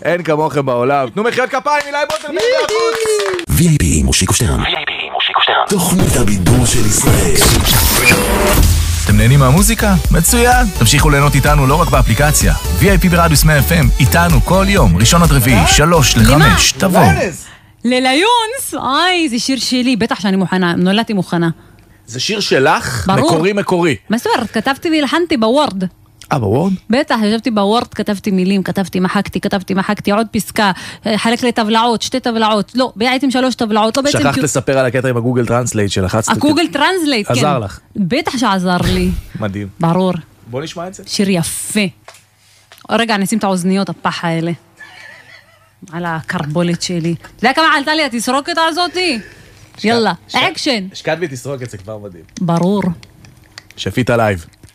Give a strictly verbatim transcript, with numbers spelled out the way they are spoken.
אין כמוכם בעולם. תנו מחיאות כפיים, אילי בוטר, מי בחוץ. וי איי פי עם מושיקו שטרן. וי איי פי עם מושיקו שטרן. תוכנית הבידור של ישראל. אתם נהנים מהמוזיקה? מצוין! תמשיכו ליהנות איתנו לא רק באפליקציה. וי איי פי ברדיוס מאה אף אם, איתנו כל יום, ראשון עד רביעי, שלוש לחמש, תבוא. לליונס! אוי, זה שיר שלי, בטח שאני מוכנה, נולדתי מוכנה. זה שיר שלך? ברור. מקורי מקורי. מה זאת אומרת? כתבתי והלחנתי בוורד. אה, בוורד? בטח, ישבתי בוורד, כתבתי מילים, כתבתי, מחקתי, כתבתי, מחקתי, עוד פסקה, חלק לטבלאות, שתי טבלאות, לא, בעצם שלוש טבלאות, לא בעצם... שכחת לספר על הקטע עם הגוגל טרנסלייט שלחצת. הגוגל טרנסלייט, כן. עזר לך. בטח שעזר לי. מדהים. ברור. בוא נשמע את זה. שיר יפה. רגע, נשים את האוזניות, הפח האלה. על הקרבולת שלי. אתה יודע כמה עלתה לי התסרוקת הזאתי? יאללה, אקשן. השקעת בי תסרוק את זה כבר מדהים. ברור. שפית הלייב.